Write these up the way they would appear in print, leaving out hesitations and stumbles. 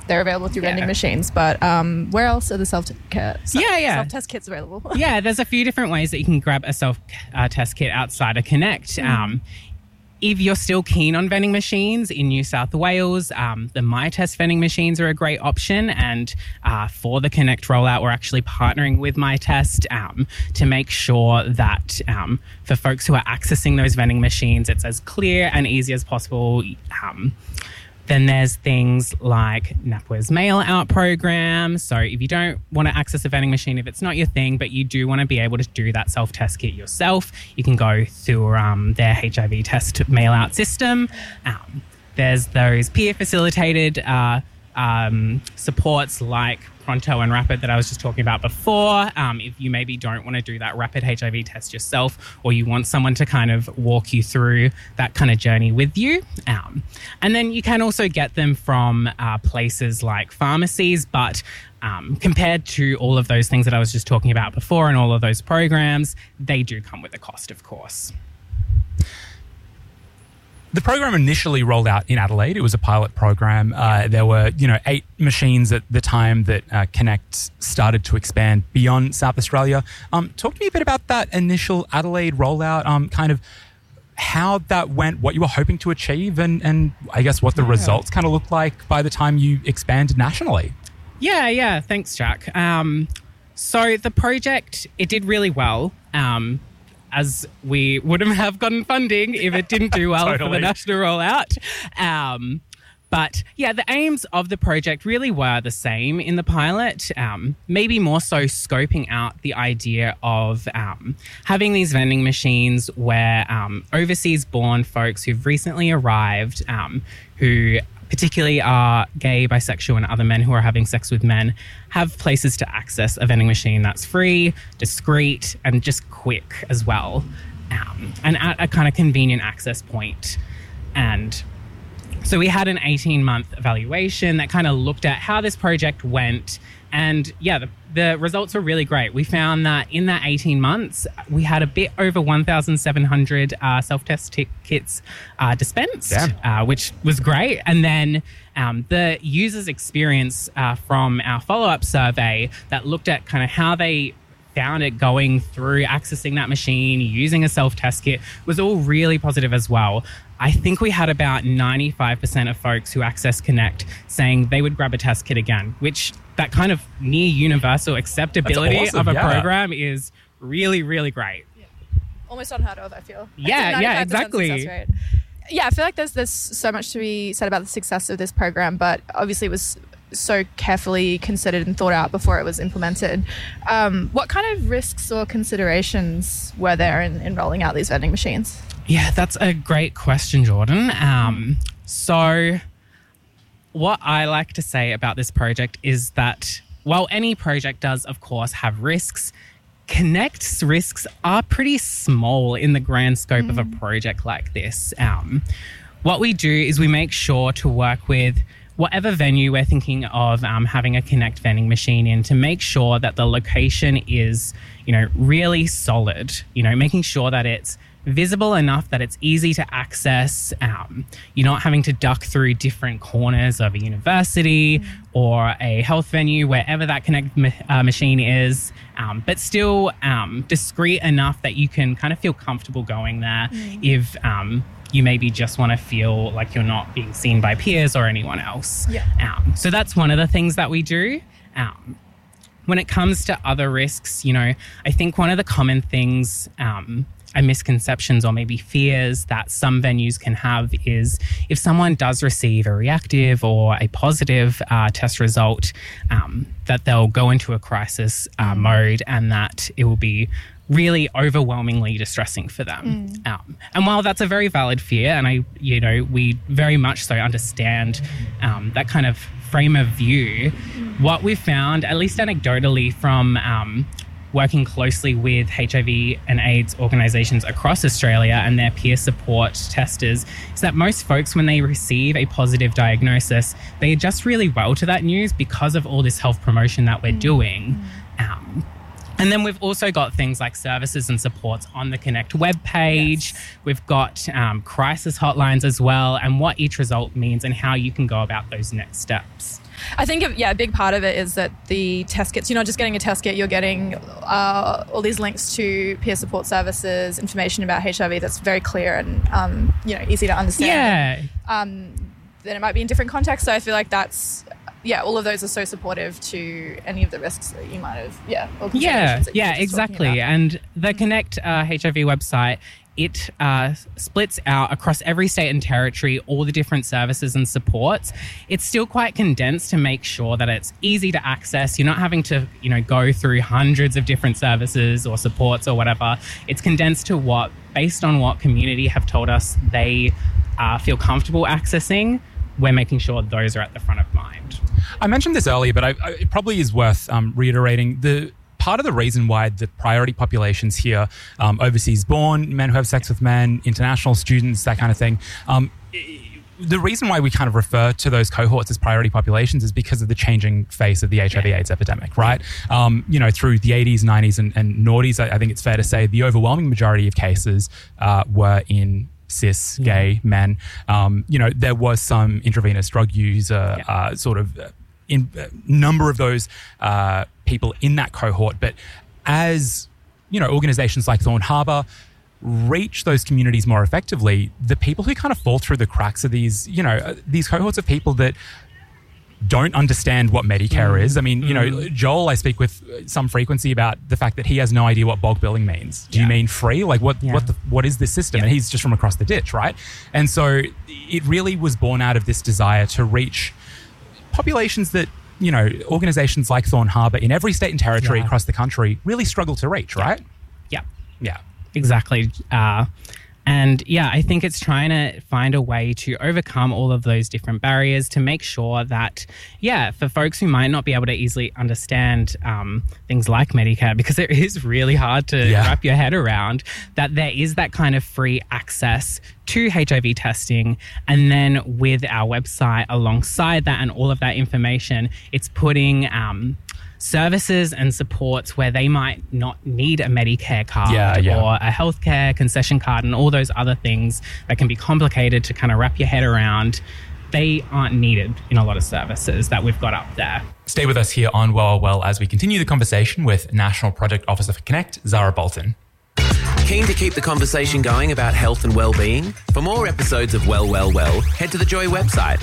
they're available through vending machines. But where else are the self-test kits available? Yeah, there's a few different ways that you can grab a self-test kit outside of Connect. If you're still keen on vending machines in New South Wales, the MyTest vending machines are a great option. And for the Connect rollout, we're actually partnering with MyTest to make sure that for folks who are accessing those vending machines, it's as clear and easy as possible. Then there's things like NAPWA's mail out program. So if you don't want to access a vending machine, if it's not your thing, but you do want to be able to do that self-test kit yourself, you can go through their HIV test mail out system. There's those peer facilitated supports like Pronto and Rapid that I was just talking about before. If you maybe don't want to do that rapid HIV test yourself, or you want someone to kind of walk you through that kind of journey with you. And then you can also get them from places like pharmacies, but compared to all of those things that I was just talking about before and all of those programs, they do come with a cost, of course. The program initially rolled out in Adelaide. It was a pilot program. There were, 8 machines at the time that Connect started to expand beyond South Australia. Talk to me a bit about that initial Adelaide rollout, kind of how that went, what you were hoping to achieve, and I guess what the results kind of looked like by the time you expanded nationally. Yeah. Thanks, Jack. So the project, it did really well. As we wouldn't have gotten funding if it didn't do well for the national rollout. But yeah, the aims of the project really were the same in the pilot, maybe more so scoping out the idea of having these vending machines where overseas-born folks who've recently arrived, who particularly are gay, bisexual, and other men who are having sex with men, have places to access a vending machine that's free, discreet, and just quick as well, and at a kind of convenient access point. And so we had an 18-month evaluation that kind of looked at how this project went. And yeah, the results were really great. We found that in that 18 months, we had a bit over 1,700 self-test kits dispensed, which was great. And then the users' experience from our follow-up survey that looked at kind of how they found it going through accessing that machine, using a self-test kit, was all really positive as well. I think we had about 95% of folks who access Connect saying they would grab a test kit again, which that kind of near universal acceptability of a program is really, really great. Yeah. Almost unheard of, I feel. Yeah, exactly. Yeah, I feel like there's so much to be said about the success of this program, but obviously it was so carefully considered and thought out before it was implemented. What kind of risks or considerations were there in rolling out these vending machines? Yeah, that's a great question, Jordan. So what I like to say about this project is that while any project does, of course, have risks, Connect's risks are pretty small in the grand scope of a project like this. What we do is we make sure to work with whatever venue we're thinking of having a Connect vending machine in, to make sure that the location is, really solid, making sure that it's visible enough that it's easy to access. You're not having to duck through different corners of a university or a health venue, wherever that Connect machine is, but still discreet enough that you can kind of feel comfortable going there if you maybe just want to feel like you're not being seen by peers or anyone else. So that's one of the things that we do. When it comes to other risks, I think one of the common things and misconceptions or maybe fears that some venues can have is if someone does receive a reactive or a positive test result, that they'll go into a crisis mode and that it will be really overwhelmingly distressing for them. And while that's a very valid fear, and we very much so understand that kind of frame of view, what we've found, at least anecdotally from working closely with HIV and AIDS organisations across Australia and their peer support testers, is that most folks, when they receive a positive diagnosis, they adjust really well to that news because of all this health promotion that we're doing. And then we've also got things like services and supports on the Connect webpage. We've got crisis hotlines as well, and what each result means and how you can go about those next steps. I think, a big part of it is that the test kits, you're not just getting a test kit, you're getting all these links to peer support services, information about HIV that's very clear and, easy to understand. Yeah. Then it might be in different contexts. So I feel like that's, all of those are so supportive to any of the risks that you might have, or considerations that you were just exactly. talking about. And the Connect HIV website, it splits out across every state and territory all the different services and supports. It's still quite condensed to make sure that it's easy to access. You're not having to, go through hundreds of different services or supports or whatever. It's condensed to based on what community have told us they feel comfortable accessing. We're making sure those are at the front of mind. I mentioned this earlier, but it probably is worth reiterating. Part of the reason why the priority populations here, overseas born, men who have sex with men, international students, that kind of thing, the reason why we kind of refer to those cohorts as priority populations is because of the changing face of the HIV/AIDS epidemic, right? Through the 80s, 90s and noughties, I think it's fair to say the overwhelming majority of cases were in cis, gay men. There was some intravenous drug use, in number of those people in that cohort. But as, organizations like Thorn Harbour reach those communities more effectively, the people who kind of fall through the cracks are these cohorts of people that don't understand what Medicare is. I mean, Joel, I speak with some frequency about the fact that he has no idea what bulk billing means. Do you mean free? Like what is this system? And he's just from across the ditch, right? And so it really was born out of this desire to reach populations that, organizations like Thorn Harbour in every state and territory across the country really struggle to reach, right? Yeah. Exactly. I think it's trying to find a way to overcome all of those different barriers to make sure that, for folks who might not be able to easily understand things like Medicare, because it is really hard to wrap your head around, that there is that kind of free access to HIV testing. And then with our website alongside that and all of that information, it's putting services and supports where they might not need a Medicare card or a healthcare concession card and all those other things that can be complicated to kind of wrap your head around. They aren't needed in a lot of services that we've got up there. Stay with us here on Well as we continue the conversation with National Project Officer for Connect, Zara Bolton. Keen to keep the conversation going about health and well-being? For more episodes of Well, head to the Joy website,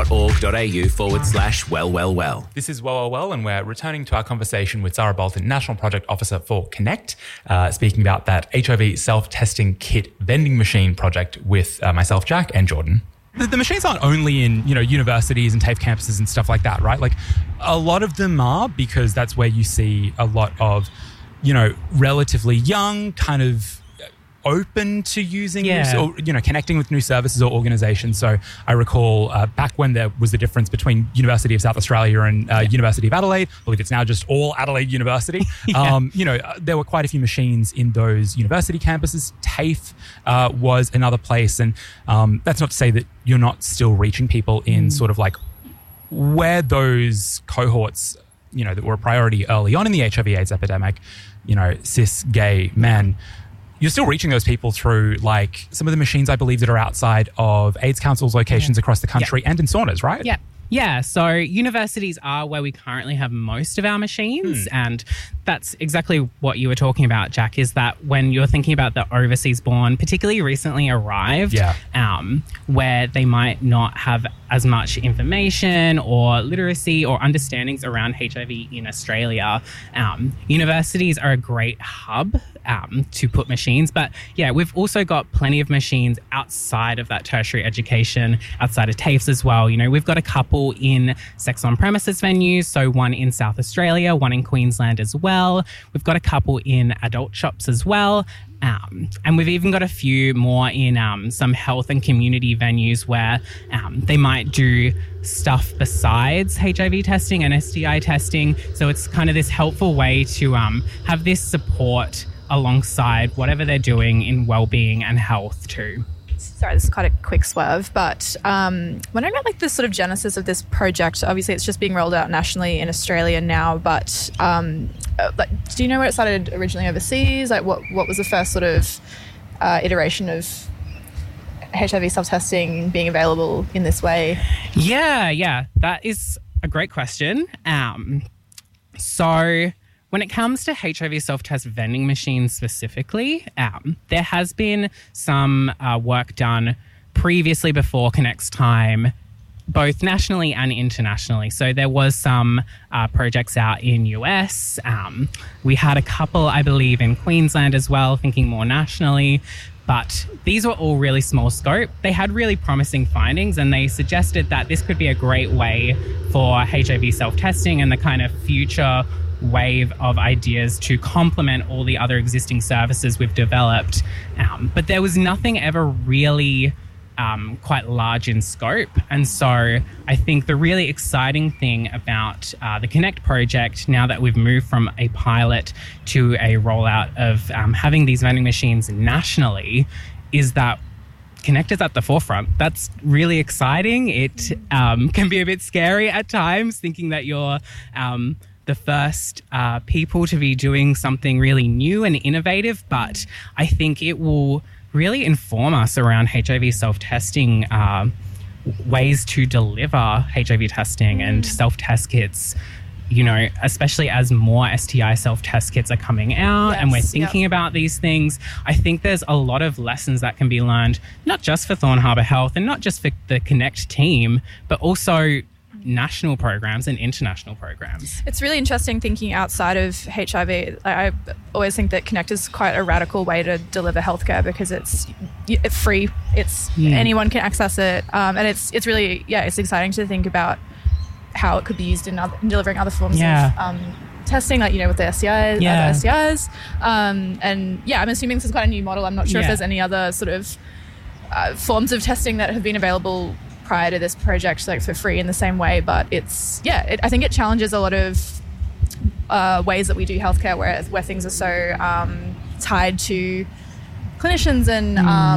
joy.org.au/well. This is Well, and we're returning to our conversation with Zara Bolton, National Project Officer for Connect, speaking about that HIV self-testing kit vending machine project with myself, Jack, and Jordan. The machines aren't only in, universities and TAFE campuses and stuff like that, right? Like a lot of them are, because that's where you see a lot of relatively young, kind of open to using or, connecting with new services or organizations. So I recall back when there was the difference between University of South Australia and University of Adelaide, I believe it's now just all Adelaide University. There were quite a few machines in those university campuses. TAFE was another place. And that's not to say that you're not still reaching people in sort of like where those cohorts, that were a priority early on in the HIV/AIDS epidemic, cis, gay men, you're still reaching those people through like some of the machines, I believe, that are outside of AIDS Council's locations across the country and in saunas, right? Yeah, so universities are where we currently have most of our machines, and that's exactly what you were talking about, Jack, is that when you're thinking about the overseas born, particularly recently arrived, where they might not have as much information or literacy or understandings around HIV in Australia, universities are a great hub to put machines. But we've also got plenty of machines outside of that tertiary education, outside of TAFEs as well. We've got a couple in sex on premises venues, so one in South Australia, one in Queensland as well. We've got a couple in adult shops as well. And we've even got a few more in some health and community venues where they might do stuff besides HIV testing and STI testing. So it's kind of this helpful way to have this support alongside whatever they're doing in well-being and health too. Sorry, this is quite a quick swerve, but wondering about like the sort of genesis of this project. Obviously, it's just being rolled out nationally in Australia now, but do you know where it started originally overseas? Like, what was the first sort of iteration of HIV self-testing being available in this way? Yeah, that is a great question. So when it comes to HIV self-test vending machines specifically, there has been some work done previously before Connect's time, both nationally and internationally. So there was some projects out in US. We had a couple, I believe, in Queensland as well, thinking more nationally. But these were all really small scope. They had really promising findings, and they suggested that this could be a great way for HIV self-testing and the kind of future wave of ideas to complement all the other existing services we've developed. But there was nothing ever really quite large in scope. And so I think the really exciting thing about the Connect project, now that we've moved from a pilot to a rollout of having these vending machines nationally, is that Connect is at the forefront. That's really exciting. It can be a bit scary at times, thinking that you're the first people to be doing something really new and innovative, but I think it will really inform us around HIV self-testing, ways to deliver HIV testing and self-test kits, you know, especially as more STI self-test kits are coming out and we're thinking about these things. I think there's a lot of lessons that can be learned, not just for Thorn Harbour Health and not just for the Connect team, but also national programs and international programs. It's really interesting thinking outside of HIV. I always think that Connect is quite a radical way to deliver healthcare because it's free. It's anyone can access it, and it's really it's exciting to think about how it could be used in delivering other forms of testing, like, you know, with the STIs, other STIs, and I'm assuming this is quite a new model. I'm not sure if there's any other sort of forms of testing that have been available prior to this project, like for free in the same way, but I think it challenges a lot of ways that we do healthcare where things are so tied to clinicians and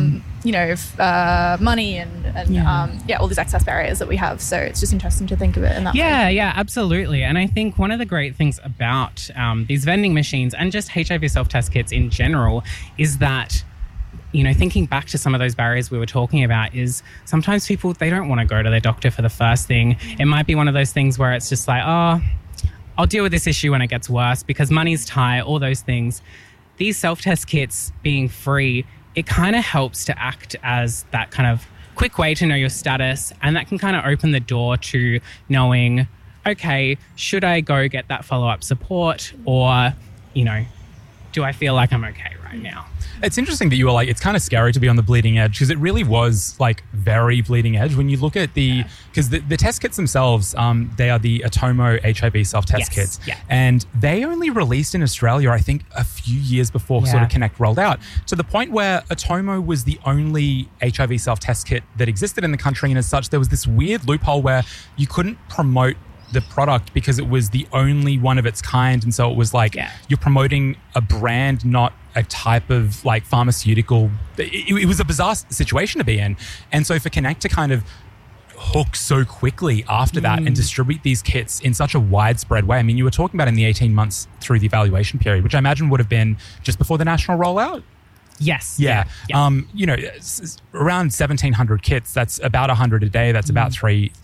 money and all these access barriers that we have. So it's just interesting to think of it in that way. Yeah, absolutely. And I think one of the great things about these vending machines and just HIV self-test kits in general is that, you know, thinking back to some of those barriers we were talking about, is sometimes people, they don't want to go to their doctor for the first thing. It might be one of those things where it's just like, I'll deal with this issue when it gets worse because money's tight, all those things. These self-test kits being free, it kind of helps to act as that kind of quick way to know your status, and that can kind of open the door to knowing, okay, should I go get that follow-up support, or, you know, do I feel like I'm okay right now? It's interesting that you were like, it's kind of scary to be on the bleeding edge, because it really was like very bleeding edge when you look at because the test kits themselves, they are the Atomo HIV self-test kits. Yeah. And they only released in Australia, I think, a few years before sort of Connect rolled out, to the point where Atomo was the only HIV self-test kit that existed in the country. And as such, there was this weird loophole where you couldn't promote the product because it was the only one of its kind. And so it was like you're promoting a brand, not a type of like pharmaceutical. It was a bizarre situation to be in. And so for Connect to kind of hook so quickly after that and distribute these kits in such a widespread way. I mean, you were talking about in the 18 months through the evaluation period, which I imagine would have been just before the national rollout. Yes. Yeah. You know, around 1,700 kits. That's about 100 a day. That's about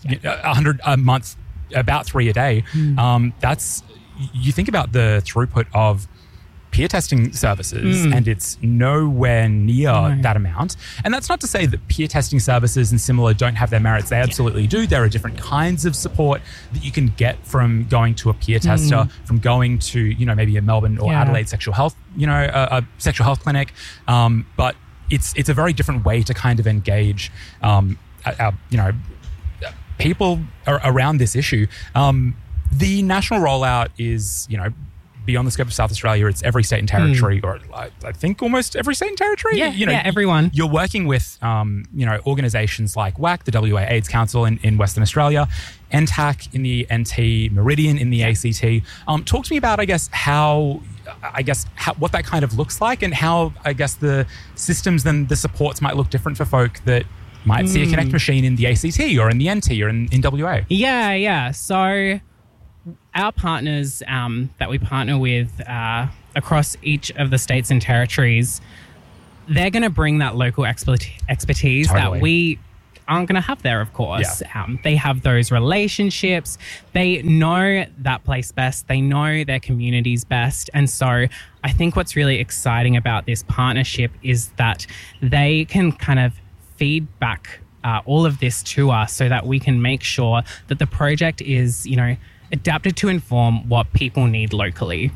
100 a month. About 3 a day. That's, you think about the throughput of peer testing services and it's nowhere near that amount. And that's not to say that peer testing services and similar don't have their merits. They absolutely do. There are different kinds of support that you can get from going to a peer tester, from going to, you know, maybe a Melbourne or Adelaide sexual health, you know, a sexual health clinic. But it's a very different way to kind of engage, you know, people are around this issue. The national rollout is, you know, beyond the scope of South Australia. It's every state and territory, or I think almost every state and territory. Yeah, you know, everyone. You're working with, you know, organisations like WAC, the WA AIDS Council in Western Australia, NTAC in the NT, Meridian in the ACT. Talk to me about, what that kind of looks like, and how, I guess, the systems and the supports might look different for folk that might see a Connect machine in the ACT or in the NT or in WA. Yeah. So our partners that we partner with across each of the states and territories, they're going to bring that local expertise that we aren't going to have there, of course. They have those relationships. They know that place best. They know their communities best. And so I think what's really exciting about this partnership is that they can kind of feed back all of this to us so that we can make sure that the project is, adapted to inform what people need locally.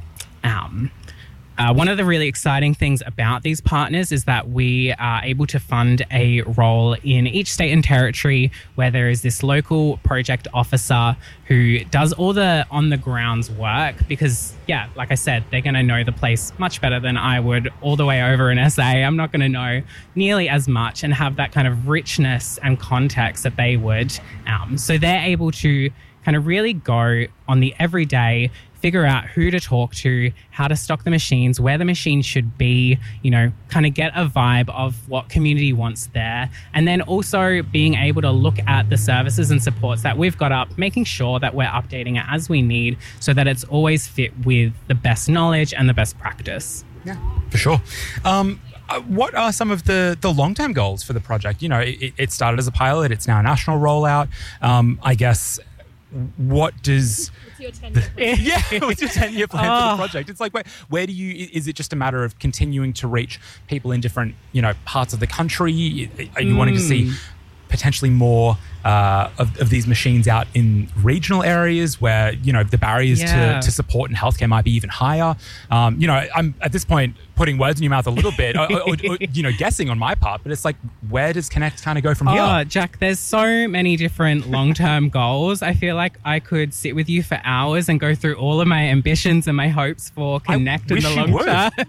One of the really exciting things about these partners is that we are able to fund a role in each state and territory where there is this local project officer who does all the on-the-grounds work because, like I said, they're going to know the place much better than I would all the way over in SA. I'm not going to know nearly as much and have that kind of richness and context that they would. So they're able to kind of really go on the everyday, figure out who to talk to, how to stock the machines, where the machines should be, kind of get a vibe of what community wants there. And then also being able to look at the services and supports that we've got up, making sure that we're updating it as we need so that it's always fit with the best knowledge and the best practice. Yeah, for sure. What are some of the long-term goals for the project? It started as a pilot. It's now a national rollout. I guess, what does... What's your 10-year plan? What's your 10-year plan for the project? It's like, where do you... Is it just a matter of continuing to reach people in different, parts of the country? Are you wanting to see potentially more of these machines out in regional areas where, the barriers to support and healthcare might be even higher? I'm at this point putting words in your mouth a little bit, or guessing on my part, but it's like, where does Connect kind of go from here? Jack, there's so many different long-term goals. I feel like I could sit with you for hours and go through all of my ambitions and my hopes for Connect in the long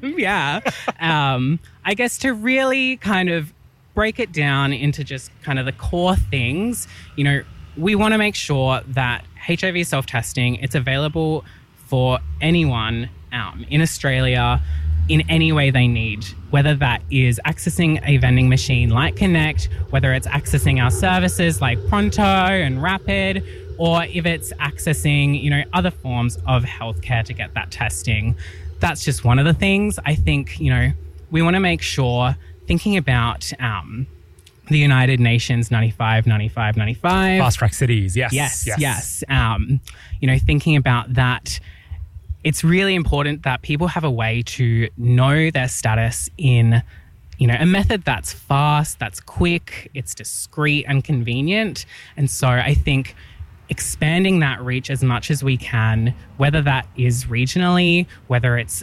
term. I guess to really kind of break it down into just kind of the core things, we want to make sure that HIV self-testing, it's available for anyone in Australia in any way they need, whether that is accessing a vending machine like Connect, whether it's accessing our services like Pronto and Rapid, or if it's accessing, other forms of healthcare to get that testing. That's just one of the things. I think, we want to make sure, thinking about the United Nations 95. Fast track cities, yes. Thinking about that, it's really important that people have a way to know their status in, a method that's fast, that's quick, it's discreet and convenient. And so I think expanding that reach as much as we can, whether that is regionally, whether it's,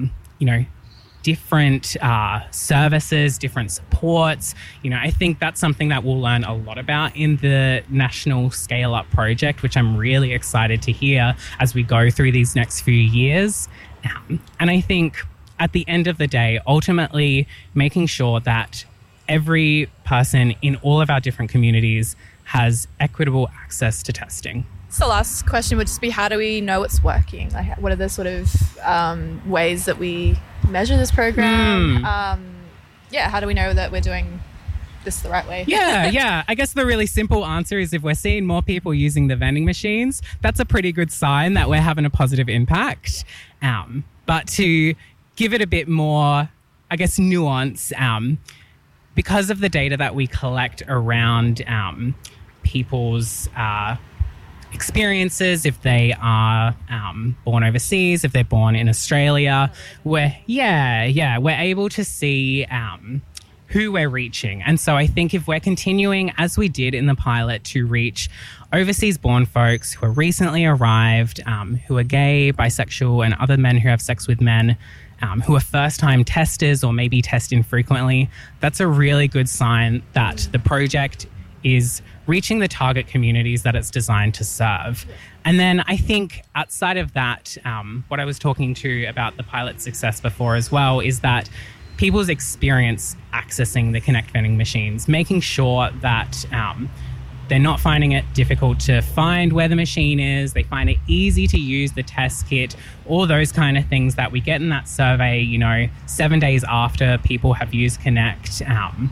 different services, different supports. I think that's something that we'll learn a lot about in the National Scale Up project, which I'm really excited to hear as we go through these next few years. And I think at the end of the day, ultimately making sure that every person in all of our different communities has equitable access to testing. So the last question would just be, how do we know what's working? Like, what are the sort of ways that we measure this program? How do we know that we're doing this the right way? I guess the really simple answer is if we're seeing more people using the vending machines, that's a pretty good sign that we're having a positive impact. But to give it a bit more, I guess, nuance, because of the data that we collect around people's experiences, if they are born overseas, if they're born in Australia, we're able to see who we're reaching. And so I think if we're continuing, as we did in the pilot, to reach overseas born folks who are recently arrived, who are gay, bisexual, and other men who have sex with men, who are first-time testers or maybe test infrequently, that's a really good sign that the project is reaching the target communities that it's designed to serve. And then I think outside of that, what I was talking to about the pilot success before as well is that people's experience accessing the Connect vending machines, making sure that they're not finding it difficult to find where the machine is, they find it easy to use the test kit, all those kind of things that we get in that survey, 7 days after people have used Connect.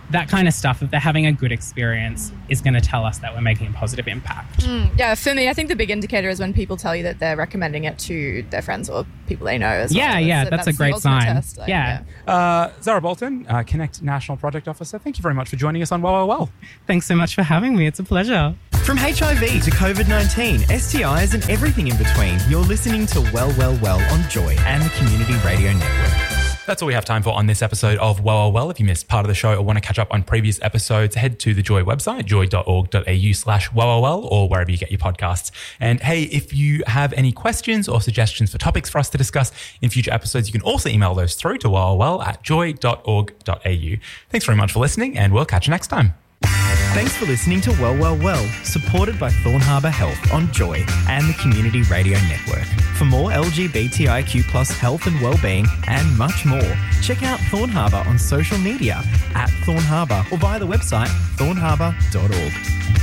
that kind of stuff, if they're having a good experience, is going to tell us that we're making a positive impact. Yeah, for me, I think the big indicator is when people tell you that they're recommending it to their friends or people they know as well. That's a great the ultimate sign. test, like, Zara Bolton, Connect National Project Officer, thank you very much for joining us on Well. Thanks so much for having me. It's a pleasure. From HIV to COVID-19, STIs and everything in between, you're listening to Well on Joy and the Community Radio Network. That's all we have time for on this episode of Well. If you missed part of the show or want to catch up on previous episodes, head to the Joy website, joy.org.au/well or wherever you get your podcasts. And hey, if you have any questions or suggestions for topics for us to discuss in future episodes, you can also email those through to well@joy.org.au. Thanks very much for listening, and we'll catch you next time. Thanks for listening to Well, supported by Thorn Harbour Health on Joy and the Community Radio Network. For more LGBTIQ+ health and wellbeing and much more, check out Thorn Harbour on social media @Thorn Harbour or via the website thornharbour.org.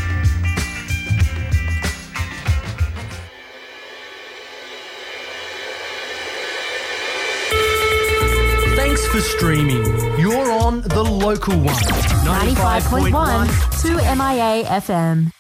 Thanks for streaming. You're on the local one. 95.1 to MIA FM.